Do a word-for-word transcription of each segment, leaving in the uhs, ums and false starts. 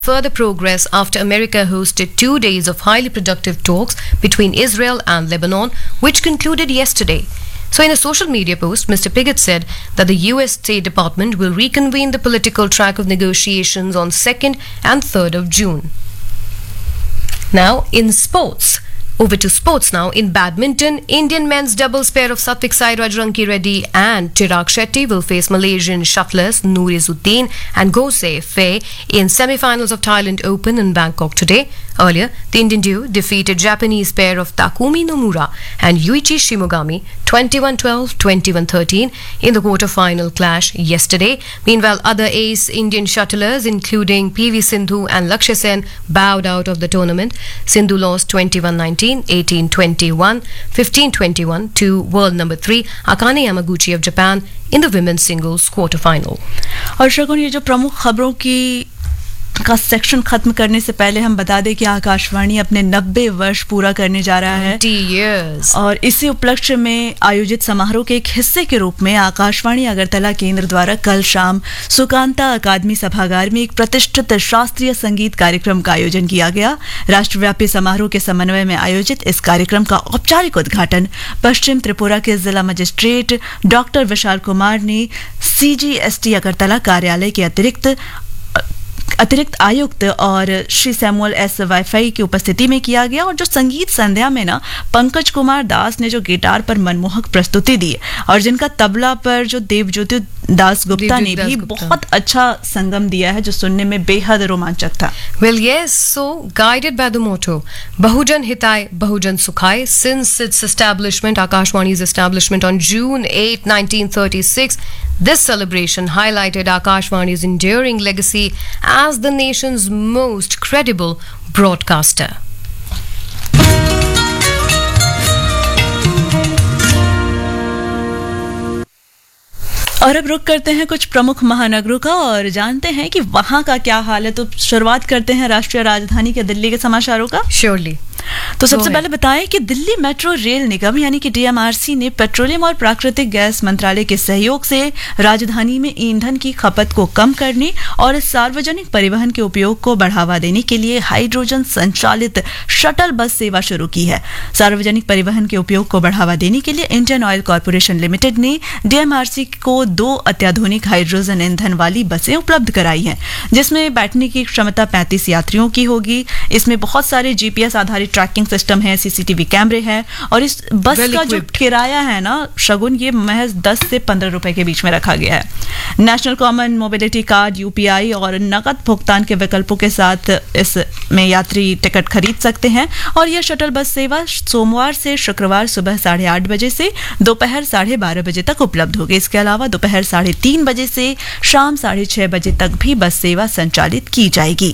Further progress after America hosted two days of highly productive talks between Israel and Lebanon, which concluded yesterday. So in a social media post, Mister Pigott said that the U S State Department will reconvene the political track of negotiations on second and third of June. Now, in sports. Over to sports now. In badminton, Indian men's doubles pair of Satvik Sairaj Ranki and Chirag Shetty will face Malaysian shuttlers Noor Izzuddin and Gose Fei in semi-finals of Thailand Open in Bangkok today. Earlier, the Indian duo defeated Japanese pair of Takumi Nomura and Yuichi Shimogami twenty-one twelve, twenty-one thirteen in the quarter-final clash yesterday. Meanwhile, other ace Indian shuttlers including P V Sindhu and Lakshya Sen bowed out of the tournament. Sindhu lost twenty-one nineteen, eighteen twenty-one, fifteen twenty-one to world number three Akane Yamaguchi of Japan in the women's singles quarter-final. और शगुन, ये जो प्रमुख खबरों की का section खत्म करने से पहले हम बता दें कि आकाशवाणी अपने नब्बे वर्ष पूरा करने जा रहा है years. और इसी उपलक्ष्य में आयोजित समारोह के एक हिस्से के रूप में आकाशवाणी अगरतला केंद्र द्वारा कल शाम सुकांता अकादमी सभागार में एक प्रतिष्ठित शास्त्रीय संगीत कार्यक्रम का आयोजन किया गया। राष्ट्रव्यापी समारोह के समन्वय में आयोजित इस कार्यक्रम का औपचारिक उद्घाटन पश्चिम त्रिपुरा के जिला मजिस्ट्रेट डॉक्टर विशाल कुमार ने सीजीएसटी अगरतला कार्यालय के अतिरिक्त अतिरिक्त आयुक्त और श्री सैमुअल एस वाईफाई की उपस्थिति में किया गया। और जो संगीत संध्या में ना पंकज कुमार दास ने जो गिटार पर मनमोहक प्रस्तुति दी और जिनका तबला पर जो देवज्योति दास गुप्ता ने भी बहुत अच्छा संगम दिया है जो सुनने में बेहद रोमांचक था। Well, yes, so guided by the motto Bahujan Hitai, Bahujan Sukhai, since its establishment, Akashwani's establishment on June eighth, nineteen thirty-six, this celebration highlighted Akashwani's enduring legacy as the nation's most credible broadcaster. और अब रुक करते हैं कुछ प्रमुख महानगरों का और जानते हैं कि वहां का क्या हाल है। तो शुरुआत करते हैं राष्ट्रीय राजधानी के दिल्ली के समाचारों का। Surely. तो सबसे पहले बताएं कि दिल्ली मेट्रो रेल निगम यानी कि डीएमआरसी ने पेट्रोलियम और प्राकृतिक गैस मंत्रालय के सहयोग से राजधानी में ईंधन की खपत को कम करने और सार्वजनिक परिवहन के उपयोग को बढ़ावा देने के लिए हाइड्रोजन संचालित शटल बस सेवा शुरू की है। सार्वजनिक परिवहन के उपयोग को बढ़ावा देने के लिए इंडियन ऑयल कॉर्पोरेशन लिमिटेड ने डीएमआरसी को दो अत्याधुनिक हाइड्रोजन ईंधन वाली बसें उपलब्ध कराई हैं, जिसमें बैठने की क्षमता पैंतीस यात्रियों की होगी। इसमें बहुत सारे जीपीएस आधारित ट्रैकिंग सिस्टम है, सीसीटीवी कैमरे हैं और इस बस well का जो किराया है ना शगुन, ये महज दस से पंद्रह रुपए के बीच में रखा गया है। National common mobility card, UPI और नकद भुगतान के विकल्पों के साथ इसमें यात्री टिकट खरीद सकते हैं और यह शटल बस सेवा सोमवार से शुक्रवार सुबह साढ़े आठ बजे से दोपहर साढ़े बारह बजे तक उपलब्ध होगी। इसके अलावा दोपहर साढ़े तीन बजे से शाम साढ़े छह बजे तक भी बस सेवा संचालित की जाएगी।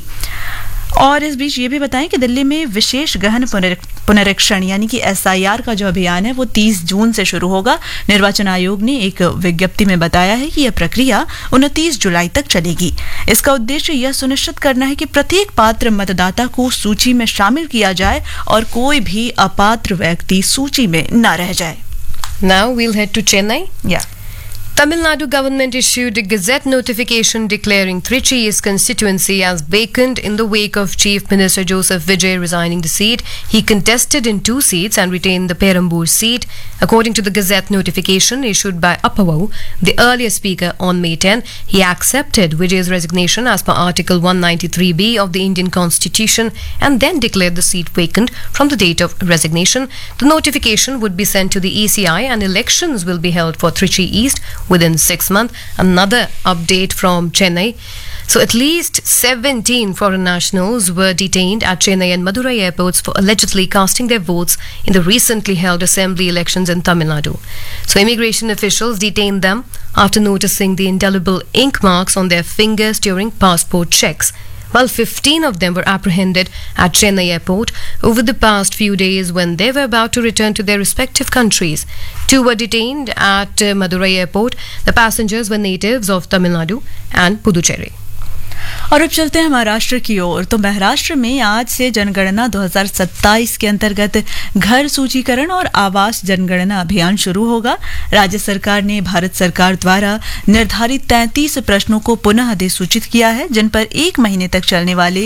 और इस बीच ये भी बताएं कि दिल्ली में विशेष गहन पुनरीक्षण यानी कि एसआईआर का जो अभियान है वो तीस जून से शुरू होगा। निर्वाचन आयोग ने एक विज्ञप्ति में बताया है कि यह प्रक्रिया उनतीस जुलाई तक चलेगी। इसका उद्देश्य यह सुनिश्चित करना है कि प्रत्येक पात्र मतदाता को सूची में शामिल किया जाए और कोई भी अपात्र व्यक्ति सूची में न रह जाए। Now we'll head to Chennai. Yeah. Tamil Nadu government issued a gazette notification declaring Trichy's constituency as vacant in the wake of Chief Minister Joseph Vijay resigning the seat. He contested in two seats and retained the Perambur seat. According to the gazette notification issued by Appavau, the earlier speaker, on May tenth, he accepted Vijay's resignation as per Article one ninety-three B of the Indian Constitution and then declared the seat vacant from the date of resignation. The notification would be sent to the E C I and elections will be held for Trichy East within six months. Another update from Chennai. So at least seventeen foreign nationals were detained at Chennai and Madurai airports for allegedly casting their votes in the recently held assembly elections in Tamil Nadu. So immigration officials detained them after noticing the indelible ink marks on their fingers during passport checks. While fifteen of them were apprehended at Chennai airport over the past few days when they were about to return to their respective countries. Two were detained at uh, Madurai airport. The passengers were natives of Tamil Nadu and Puducherry. और अब चलते हैं महाराष्ट्र की ओर। तो महाराष्ट्र में आज से जनगणना दो हज़ार सत्ताईस के अंतर्गत घर सूचीकरण और आवास जनगणना अभियान शुरू होगा। राज्य सरकार ने भारत सरकार द्वारा निर्धारित तैंतीस प्रश्नों को पुनः अधिसूचित किया है, जिन पर एक महीने तक चलने वाले